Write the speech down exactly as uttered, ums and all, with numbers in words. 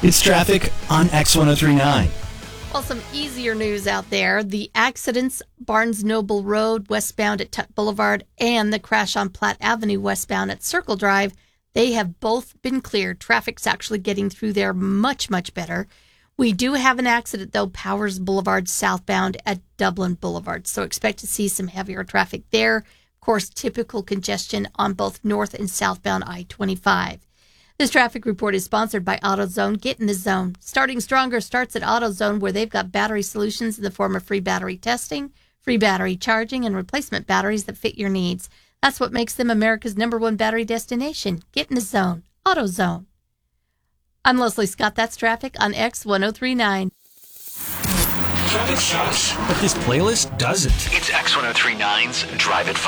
It's traffic on X ten thirty-nine. Well, some easier news out there. The accidents, Barnes Noble Road westbound at Tut Boulevard and the crash on Platte Avenue westbound at Circle Drive, they have both been cleared. Traffic's actually getting through there much, much better. We do have an accident, though, Powers Boulevard southbound at Dublin Boulevard. So expect to see some heavier traffic there. Of course, typical congestion on both north and southbound I twenty-five. This traffic report is sponsored by AutoZone. Get in the zone. Starting Stronger starts at AutoZone, where they've got battery solutions in the form of free battery testing, free battery charging, and replacement batteries that fit your needs. That's what makes them America's number one battery destination. Get in the zone. AutoZone. I'm Leslie Scott. That's traffic on X ten thirty-nine. Traffic sucks, But this playlist doesn't. It's X ten thirty-nine's Drive It